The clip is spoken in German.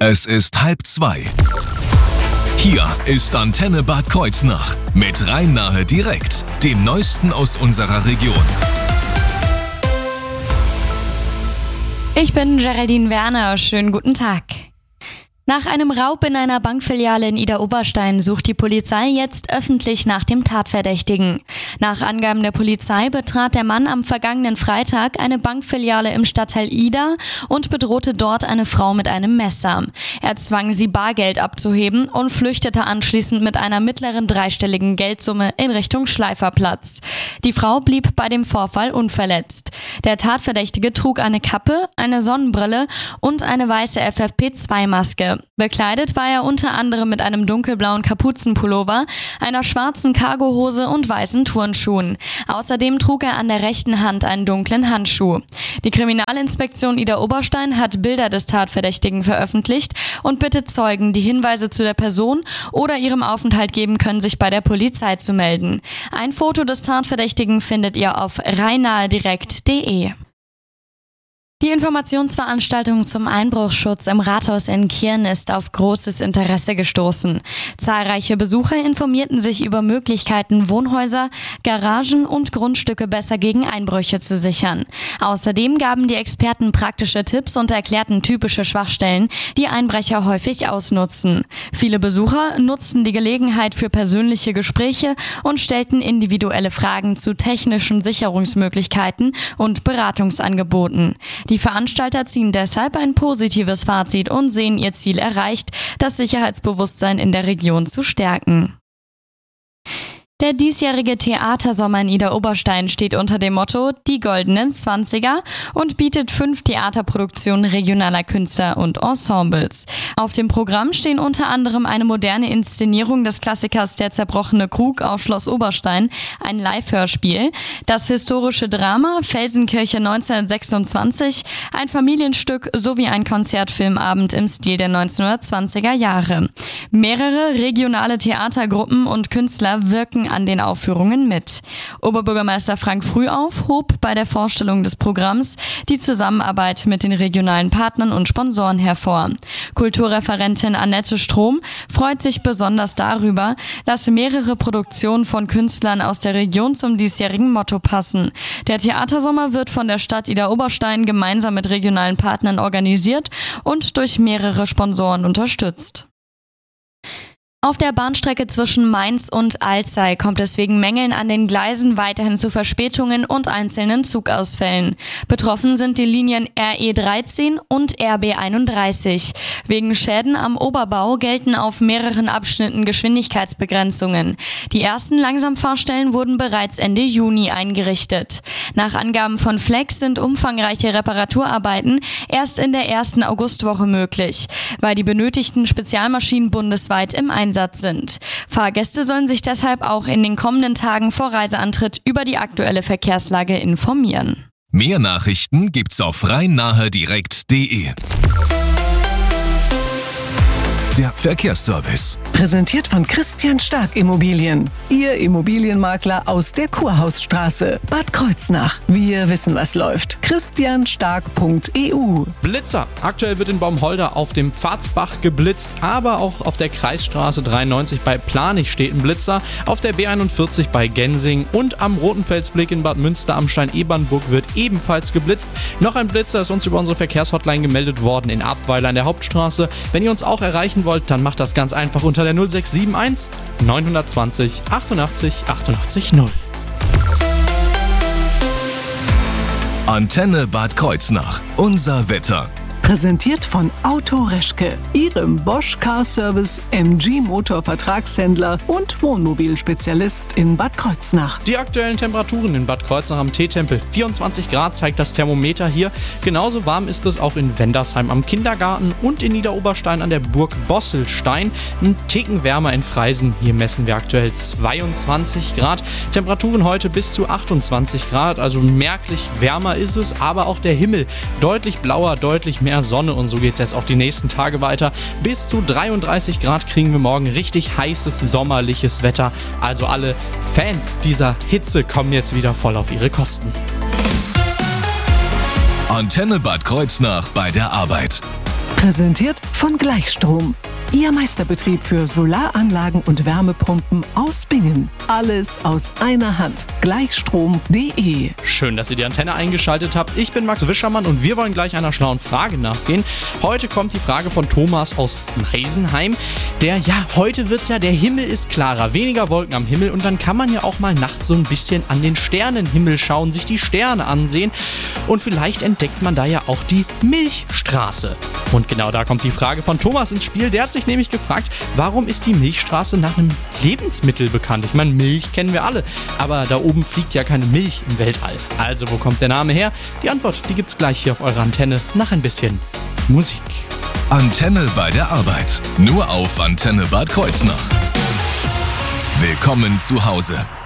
Es ist 1:30. Hier ist Antenne Bad Kreuznach mit Rhein-Nahe direkt, dem Neuesten aus unserer Region. Ich bin Geraldine Werner, schönen guten Tag. Nach einem Raub in einer Bankfiliale in Idar-Oberstein sucht die Polizei jetzt öffentlich nach dem Tatverdächtigen. Nach Angaben der Polizei betrat der Mann am vergangenen Freitag eine Bankfiliale im Stadtteil Idar und bedrohte dort eine Frau mit einem Messer. Er zwang sie, Bargeld abzuheben und flüchtete anschließend mit einer mittleren dreistelligen Geldsumme in Richtung Schleiferplatz. Die Frau blieb bei dem Vorfall unverletzt. Der Tatverdächtige trug eine Kappe, eine Sonnenbrille und eine weiße FFP2-Maske. Bekleidet war er unter anderem mit einem dunkelblauen Kapuzenpullover, einer schwarzen Cargohose und weißen Turnschuhen. Außerdem trug er an der rechten Hand einen dunklen Handschuh. Die Kriminalinspektion Idar-Oberstein hat Bilder des Tatverdächtigen veröffentlicht und bittet Zeugen, die Hinweise zu der Person oder ihrem Aufenthalt geben können, sich bei der Polizei zu melden. Ein Foto des Tatverdächtigen findet ihr auf rheinnahedirekt.de. Die Informationsveranstaltung zum Einbruchsschutz im Rathaus in Kirn ist auf großes Interesse gestoßen. Zahlreiche Besucher informierten sich über Möglichkeiten, Wohnhäuser, Garagen und Grundstücke besser gegen Einbrüche zu sichern. Außerdem gaben die Experten praktische Tipps und erklärten typische Schwachstellen, die Einbrecher häufig ausnutzen. Viele Besucher nutzten die Gelegenheit für persönliche Gespräche und stellten individuelle Fragen zu technischen Sicherungsmöglichkeiten und Beratungsangeboten. Die Veranstalter ziehen deshalb ein positives Fazit und sehen ihr Ziel erreicht, das Sicherheitsbewusstsein in der Region zu stärken. Der diesjährige Theatersommer in Idar-Oberstein steht unter dem Motto Die goldenen 20er und bietet 5 Theaterproduktionen regionaler Künstler und Ensembles. Auf dem Programm stehen unter anderem eine moderne Inszenierung des Klassikers Der zerbrochene Krug auf Schloss Oberstein, ein Live-Hörspiel, das historische Drama Felsenkirche 1926, ein Familienstück sowie ein Konzertfilmabend im Stil der 1920er Jahre. Mehrere regionale Theatergruppen und Künstler wirken an den Aufführungen mit. Oberbürgermeister Frank Frühauf hob bei der Vorstellung des Programms die Zusammenarbeit mit den regionalen Partnern und Sponsoren hervor. Kulturreferentin Annette Strom freut sich besonders darüber, dass mehrere Produktionen von Künstlern aus der Region zum diesjährigen Motto passen. Der Theatersommer wird von der Stadt Idar-Oberstein gemeinsam mit regionalen Partnern organisiert und durch mehrere Sponsoren unterstützt. Auf der Bahnstrecke zwischen Mainz und Alzey kommt es wegen Mängeln an den Gleisen weiterhin zu Verspätungen und einzelnen Zugausfällen. Betroffen sind die Linien RE13 und RB31. Wegen Schäden am Oberbau gelten auf mehreren Abschnitten Geschwindigkeitsbegrenzungen. Die ersten Langsamfahrstellen wurden bereits Ende Juni eingerichtet. Nach Angaben von Flex sind umfangreiche Reparaturarbeiten erst in der ersten Augustwoche möglich, weil die benötigten Spezialmaschinen bundesweit im Einsatz sind. Fahrgäste sollen sich deshalb auch in den kommenden Tagen vor Reiseantritt über die aktuelle Verkehrslage informieren. Mehr Nachrichten gibt's auf rheinnahedirekt.de. Der Verkehrsservice. Präsentiert von Christian Stark Immobilien. Ihr Immobilienmakler aus der Kurhausstraße, Bad Kreuznach. Wir wissen, was läuft. christianstark.eu. Blitzer. Aktuell wird in Baumholder auf dem Pfarzbach geblitzt, aber auch auf der Kreisstraße 93 bei Planich steht ein Blitzer, auf der B41 bei Gensing und am Rotenfelsblick in Bad Münster am Stein-Ebernburg wird ebenfalls geblitzt. Noch ein Blitzer ist uns über unsere Verkehrshotline gemeldet worden in Abweiler an der Hauptstraße. Wenn ihr uns auch erreichen wollt, dann macht das ganz einfach unter der 0671 920 88 88 0. Antenne Bad Kreuznach. Unser Wetter. Präsentiert von Auto Reschke, Ihrem Bosch Car Service MG Motor Vertragshändler und Wohnmobilspezialist in Bad Kreuznach. Die aktuellen Temperaturen in Bad Kreuznach am Teetempel. 24 Grad zeigt das Thermometer hier. Genauso warm ist es auch in Wendersheim am Kindergarten und in Idar-Oberstein an der Burg Bosselstein. Ein Ticken wärmer in Freisen. Hier messen wir aktuell 22 Grad. Temperaturen heute bis zu 28 Grad, also merklich wärmer ist es, aber auch der Himmel deutlich blauer, deutlich mehr Sonne und so geht es jetzt auch die nächsten Tage weiter. Bis zu 33 Grad kriegen wir morgen richtig heißes sommerliches Wetter. Also alle Fans dieser Hitze kommen jetzt wieder voll auf ihre Kosten. Antenne Bad Kreuznach bei der Arbeit. Präsentiert von Gleichstrom. Ihr Meisterbetrieb für Solaranlagen und Wärmepumpen aus Bingen. Alles aus einer Hand. Gleichstrom.de. Schön, dass ihr die Antenne eingeschaltet habt. Ich bin Max Wischermann und wir wollen gleich einer schlauen Frage nachgehen. Heute kommt die Frage von Thomas aus Meisenheim. Heute wird's ja, der Himmel ist klarer, weniger Wolken am Himmel und dann kann man ja auch mal nachts so ein bisschen an den Sternenhimmel schauen, sich die Sterne ansehen und vielleicht entdeckt man da ja auch die Milchstraße. Und genau da kommt die Frage von Thomas ins Spiel. Der hat sich nämlich gefragt, warum ist die Milchstraße nach einem Lebensmittel bekannt? Ich meine, Milch kennen wir alle, aber da oben fliegt ja keine Milch im Weltall. Also, wo kommt der Name her? Die Antwort, die gibt's gleich hier auf eurer Antenne nach ein bisschen Musik. Antenne bei der Arbeit. Nur auf Antenne Bad Kreuznach. Willkommen zu Hause.